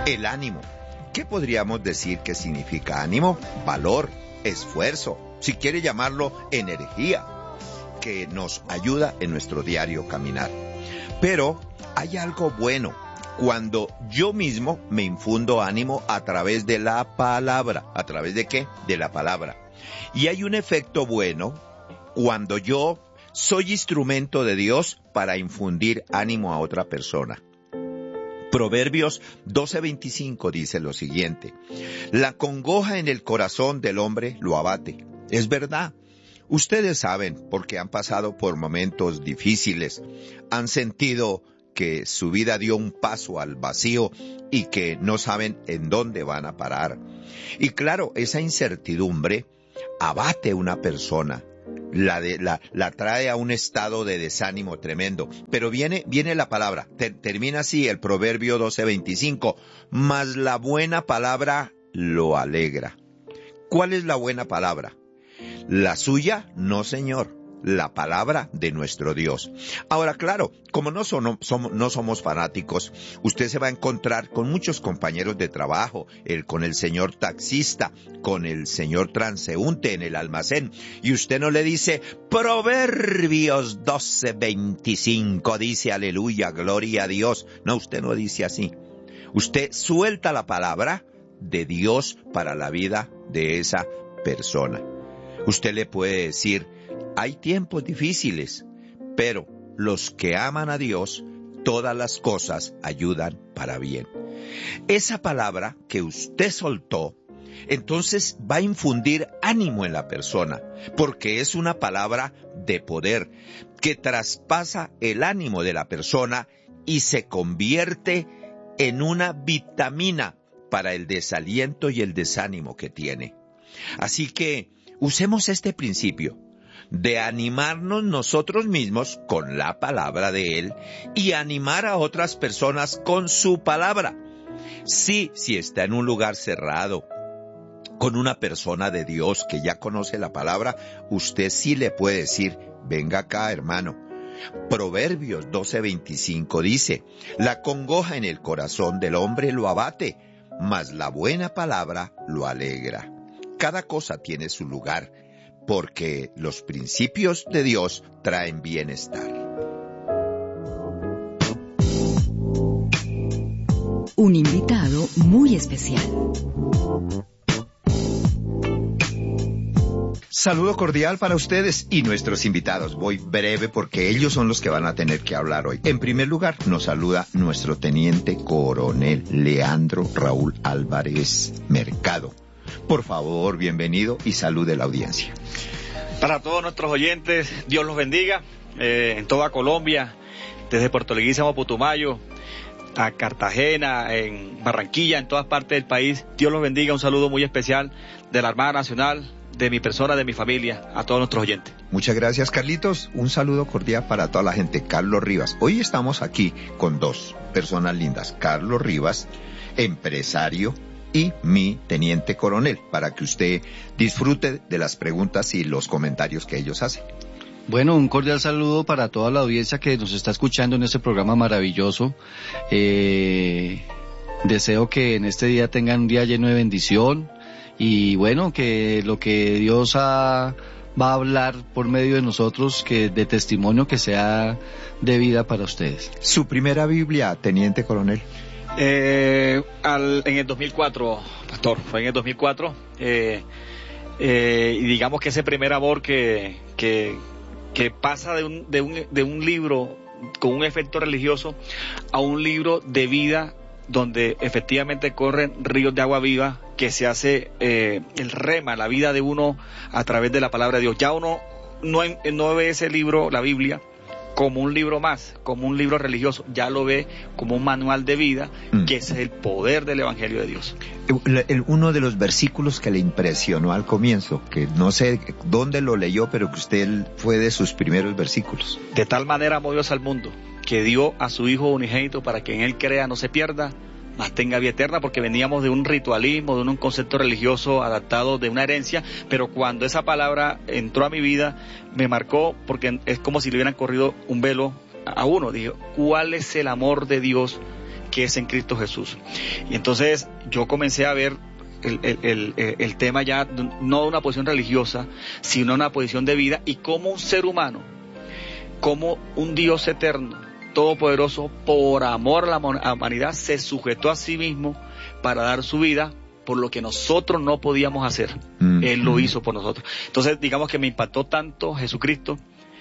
El ánimo. ¿Qué podríamos decir que significa ánimo? Valor, esfuerzo, si quiere llamarlo energía, que nos ayuda en nuestro diario caminar. Pero hay algo bueno cuando yo mismo me infundo ánimo a través de la palabra. ¿A través de qué? De la palabra. Y hay un efecto bueno cuando yo soy instrumento de Dios para infundir ánimo a otra persona. Proverbios 12:25 dice lo siguiente: la congoja en el corazón del hombre lo abate. Es verdad. Ustedes saben, porque han pasado por momentos difíciles, han sentido que su vida dio un paso al vacío y que no saben en dónde van a parar. Y claro, esa incertidumbre abate a una persona, la trae a un estado de desánimo tremendo. Pero viene la palabra, termina así el Proverbio 12:25, mas la buena palabra lo alegra. ¿Cuál es la buena palabra? La suya, no señor, la palabra de nuestro Dios. Ahora, claro, como no somos fanáticos, usted se va a encontrar con muchos compañeros de trabajo, con el señor taxista, con el señor transeúnte en el almacén, y usted no le dice, Proverbios 12:25, dice aleluya, gloria a Dios. No, usted no dice así. Usted suelta la palabra de Dios para la vida de esa persona. Usted le puede decir, hay tiempos difíciles, pero los que aman a Dios, todas las cosas ayudan para bien. Esa palabra que usted soltó, entonces va a infundir ánimo en la persona, porque es una palabra de poder que traspasa el ánimo de la persona y se convierte en una vitamina para el desaliento y el desánimo que tiene. Así que usemos este principio de animarnos nosotros mismos con la palabra de Él y animar a otras personas con su palabra. Sí, si está en un lugar cerrado, con una persona de Dios que ya conoce la palabra, usted sí le puede decir, venga acá, hermano. Proverbios 12:25 dice, la congoja en el corazón del hombre lo abate, mas la buena palabra lo alegra. Cada cosa tiene su lugar, porque los principios de Dios traen bienestar. Un invitado muy especial. Saludo cordial para ustedes y nuestros invitados. Voy breve porque ellos son los que van a tener que hablar hoy. En primer lugar, nos saluda nuestro teniente coronel Leandro Raúl Álvarez Mercado. Por favor, bienvenido y salude a la audiencia. Para todos nuestros oyentes, Dios los bendiga, en toda Colombia, desde Puerto Leguízamo, Putumayo, a Cartagena, en Barranquilla, en todas partes del país. Dios los bendiga, un saludo muy especial de la Armada Nacional, de mi persona, de mi familia, a todos nuestros oyentes. Muchas gracias, Carlitos. Un saludo cordial para toda la gente. Carlos Rivas. Hoy estamos aquí con dos personas lindas. Carlos Rivas, empresario, y mi teniente coronel, para que usted disfrute de las preguntas y los comentarios que ellos hacen. Bueno, un cordial saludo para toda la audiencia que nos está escuchando en este programa maravilloso. Deseo que en este día tengan un día lleno de bendición y bueno, que lo que Dios va a hablar por medio de nosotros, que de testimonio, que sea de vida para ustedes. ¿Su primera Biblia, teniente coronel? En el 2004, pastor, fue en el 2004, y digamos que ese primer amor que pasa de un libro con un efecto religioso a un libro de vida donde efectivamente corren ríos de agua viva, que se hace el rema, la vida de uno a través de la palabra de Dios. Ya uno no ve ese libro, la Biblia, como un libro más, como un libro religioso, ya lo ve como un manual de vida, que es el poder del Evangelio de Dios. Uno de los versículos que le impresionó al comienzo, que no sé dónde lo leyó, pero que usted fue de sus primeros versículos. De tal manera amó Dios al mundo, que dio a su Hijo unigénito para que en Él crea, no se pierda, mas tenga vida eterna, porque veníamos de un ritualismo, de un concepto religioso adaptado de una herencia, pero cuando esa palabra entró a mi vida, me marcó, porque es como si le hubieran corrido un velo a uno. Dije, ¿cuál es el amor de Dios que es en Cristo Jesús. Y entonces yo comencé a ver el tema ya no de una posición religiosa, sino una posición de vida, y como un ser humano, como un Dios eterno, todopoderoso, por amor a la humanidad, se sujetó a sí mismo para dar su vida por lo que nosotros no podíamos hacer. Él lo hizo por nosotros. Entonces, digamos que me impactó tanto Jesucristo,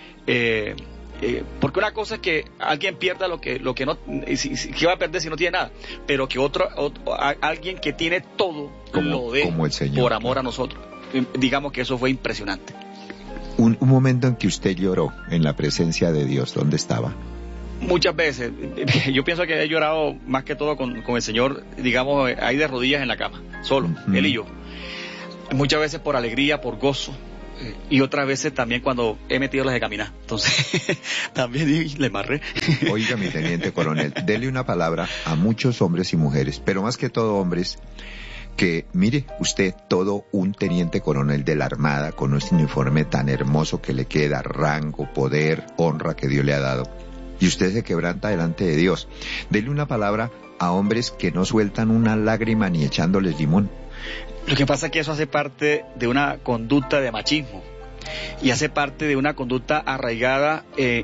porque una cosa es que alguien pierda lo que no, ¿qué va a perder si no tiene nada? Pero que alguien que tiene todo lo dé como el Señor, por amor a nosotros. Digamos que eso fue impresionante. Un momento en que usted lloró en la presencia de Dios, ¿dónde estaba? Muchas veces. Yo pienso que he llorado más que todo con el Señor, digamos, ahí de rodillas en la cama, solo, él y yo. Muchas veces por alegría, por gozo, y otras veces también cuando he metido las de caminar. Entonces, también le embarré. Oiga, mi teniente coronel, dele una palabra a muchos hombres y mujeres, pero más que todo hombres, que mire usted, todo un teniente coronel de la Armada, con este uniforme tan hermoso que le queda, rango, poder, honra que Dios le ha dado, y usted se quebranta delante de Dios. Dele una palabra a hombres que no sueltan una lágrima ni echándoles limón. Lo que pasa es que eso hace parte de una conducta de machismo, y hace parte de una conducta arraigada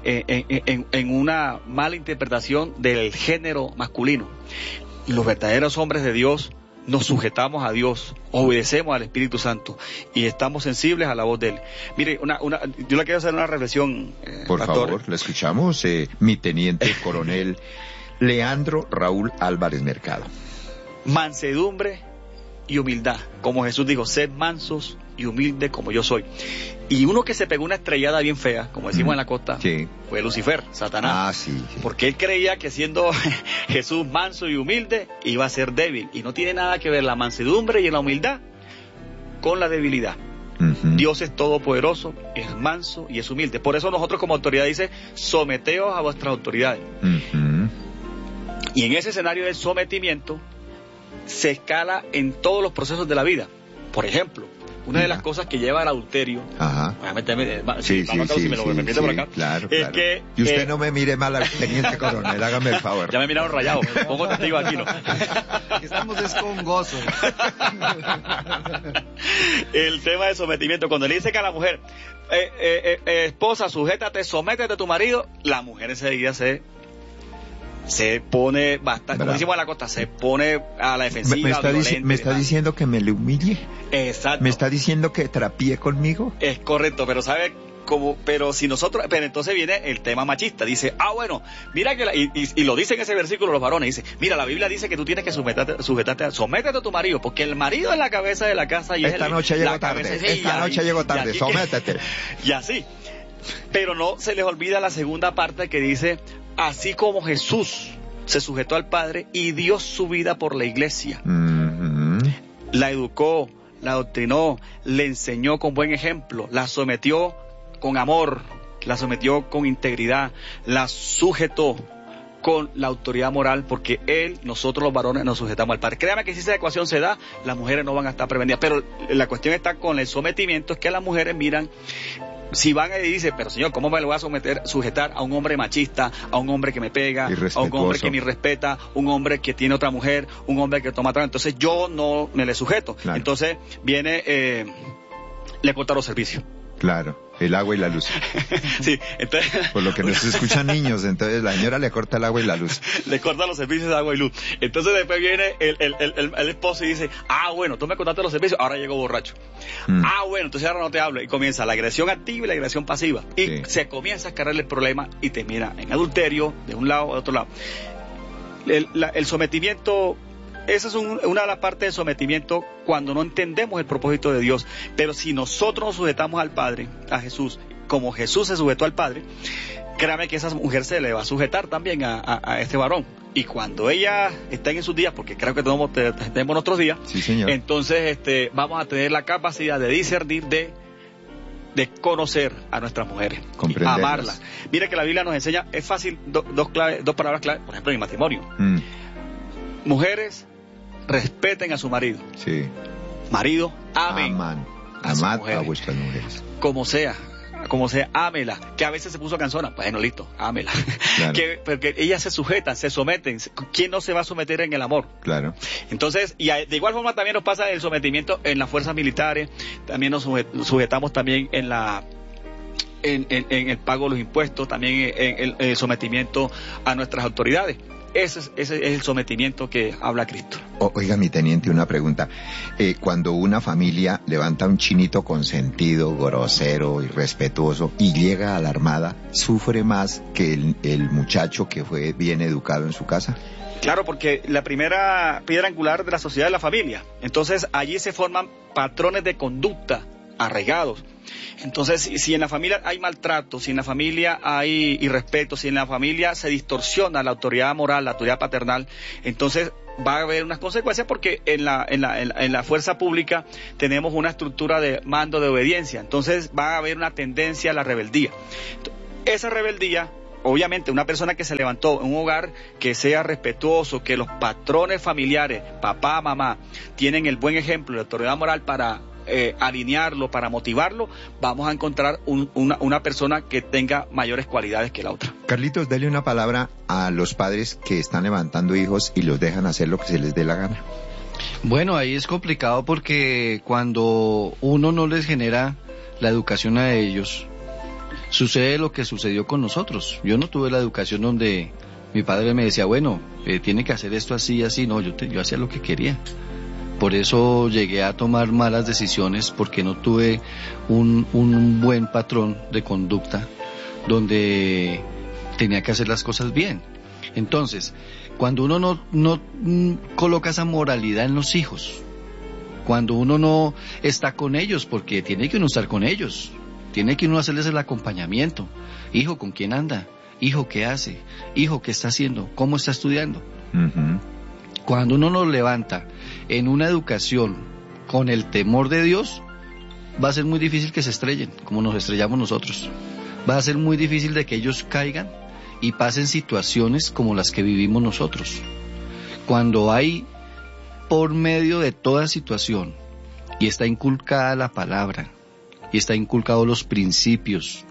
en una mala interpretación del género masculino. Los verdaderos hombres de Dios nos sujetamos a Dios, obedecemos al Espíritu Santo y estamos sensibles a la voz de Él. Mire, yo le quiero hacer una reflexión, por pastor. favor, le escuchamos, mi teniente coronel Leandro Raúl Álvarez Mercado. Mansedumbre y humildad, como Jesús dijo, sed mansos y humildes como yo soy. Y uno que se pegó una estrellada bien fea, como decimos en la costa, sí, fue Lucifer, Satanás. Sí. Porque él creía que siendo Jesús manso y humilde iba a ser débil, y no tiene nada que ver la mansedumbre y la humildad con la debilidad. Dios es todopoderoso, es manso y es humilde. Por eso nosotros como autoridad dice, someteos a vuestras autoridades. Y en ese escenario de sometimiento se escala en todos los procesos de la vida. Por ejemplo, una de las cosas que lleva al adulterio, voy a meterme, si me lo permite por acá, claro. Que y usted no me mire mal al teniente coronel, hágame el favor. Ya me miraron rayado, pongo testigo aquí, ¿no? Estamos con gozo. El tema de sometimiento, cuando le dice que a la mujer, esposa, sujétate, sométete a tu marido, la mujer enseguida se pone bastante, como decimos en la costa, se pone a la defensiva. ¿Me está diciendo que me le humille? Exacto. ¿Me está diciendo que trapíe conmigo? Es correcto, pero ¿sabe cómo? Pero entonces viene el tema machista. Dice, bueno, mira que y lo dice en ese versículo los varones, dice, mira, la Biblia dice que tú tienes que sométete a tu marido, porque el marido es la cabeza de la casa y esta noche llego tarde, sométete. Y así. Pero no se les olvida la segunda parte que dice, así como Jesús se sujetó al Padre y dio su vida por la iglesia. La educó, la adoctrinó, le enseñó con buen ejemplo, la sometió con amor, la sometió con integridad, la sujetó con la autoridad moral, porque nosotros los varones nos sujetamos al Padre. Créame que si esa ecuación se da, las mujeres no van a estar prevenidas, pero la cuestión está con el sometimiento, es que las mujeres miran, si van y dicen, pero señor, ¿cómo me lo voy a sujetar a un hombre machista, a un hombre que me pega, a un hombre que me irrespeta, un hombre que tiene otra mujer, un hombre que toma trago? Entonces yo no me le sujeto. Claro. Entonces viene, le corta los servicios. Claro, el agua y la luz. Sí, entonces... Por lo que nos escuchan niños, entonces la señora le corta el agua y la luz. Le corta los servicios de agua y luz. Entonces después viene el esposo y dice, bueno, tú me cortaste los servicios, ahora llego borracho. Bueno, entonces ahora no te hablo. Y comienza la agresión activa y la agresión pasiva. Y se comienza a escalar el problema y termina en adulterio, de un lado o de otro lado. El sometimiento... Esa es una de las partes del sometimiento cuando no entendemos el propósito de Dios. Pero si nosotros nos sujetamos al Padre, a Jesús, como Jesús se sujetó al Padre, créame que esa mujer se le va a sujetar también a este varón. Y cuando ella está en sus días, porque creo que tenemos nuestros días, sí, señor. Entonces vamos a tener la capacidad de discernir, de conocer a nuestras mujeres, amarlas. Mira que la Biblia nos enseña, es fácil, dos palabras claves, por ejemplo, en el matrimonio. Mujeres, respeten a su marido. Sí. Marido, amen. Amad a vuestras mujeres. Como sea. como sea, ámela, que a veces se puso cansona, bueno, listo, ámela. Claro. Porque ellas se sujetan, se someten. ¿Quién no se va a someter en el amor? Claro. Entonces, de igual forma también nos pasa el sometimiento en las fuerzas militares, también nos sujetamos también en el pago de los impuestos, también en el sometimiento a nuestras autoridades. Ese es el sometimiento que habla Cristo. Oiga, mi teniente, una pregunta. Cuando una familia levanta un chinito consentido, grosero, irrespetuoso y llega a la armada, ¿sufre más que el muchacho que fue bien educado en su casa? Claro, porque la primera piedra angular de la sociedad es la familia. Entonces, allí se forman patrones de conducta arraigados. Entonces, si en la familia hay maltrato, si en la familia hay irrespeto, si en la familia se distorsiona la autoridad moral, la autoridad paternal, entonces va a haber unas consecuencias, porque en la fuerza pública tenemos una estructura de mando de obediencia. Entonces va a haber una tendencia a la rebeldía. Esa rebeldía, obviamente, una persona que se levantó en un hogar que sea respetuoso, que los patrones familiares, papá, mamá, tienen el buen ejemplo, la autoridad moral para alinearlo, para motivarlo, vamos a encontrar una persona que tenga mayores cualidades que la otra. Carlitos, dale una palabra a los padres que están levantando hijos y los dejan hacer lo que se les dé la gana. Bueno, ahí es complicado, porque cuando uno no les genera la educación a ellos, sucede lo que sucedió con nosotros. Yo no tuve la educación donde mi padre me decía, bueno, tiene que hacer esto así y así. No, yo hacía lo que quería. Por eso llegué a tomar malas decisiones, porque no tuve un buen patrón de conducta donde tenía que hacer las cosas bien. Entonces, cuando uno no coloca esa moralidad en los hijos, cuando uno no está con ellos, porque tiene que uno estar con ellos, tiene que uno hacerles el acompañamiento. Hijo, ¿con quién anda? Hijo, ¿qué hace? Hijo, ¿qué está haciendo? ¿Cómo está estudiando? Uh-huh. Cuando uno nos levanta en una educación con el temor de Dios, va a ser muy difícil que se estrellen, como nos estrellamos nosotros. Va a ser muy difícil de que ellos caigan y pasen situaciones como las que vivimos nosotros. Cuando hay, por medio de toda situación, y está inculcada la palabra, y está inculcados los principios,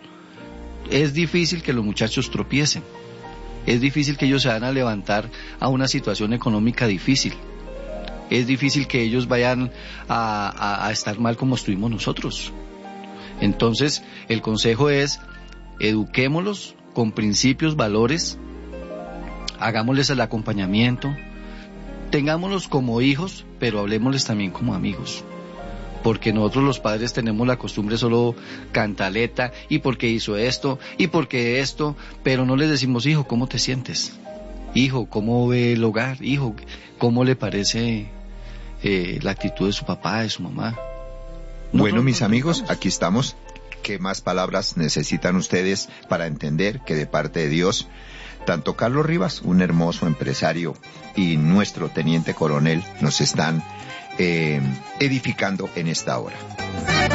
es difícil que los muchachos tropiecen. Es difícil que ellos se van a levantar a una situación económica difícil. Es difícil que ellos vayan a estar mal como estuvimos nosotros. Entonces, el consejo es, eduquémoslos con principios, valores, hagámosles el acompañamiento, tengámoslos como hijos, pero hablemosles también como amigos. Porque nosotros los padres tenemos la costumbre solo cantaleta, y porque hizo esto, y porque esto, pero no les decimos, hijo, ¿cómo te sientes? Hijo, ¿cómo ve el hogar? Hijo, ¿cómo le parece la actitud de su papá, de su mamá? Bueno, mis amigos, aquí estamos. ¿Qué más palabras necesitan ustedes para entender que de parte de Dios, tanto Carlos Rivas, un hermoso empresario, y nuestro teniente coronel nos están edificando en esta hora?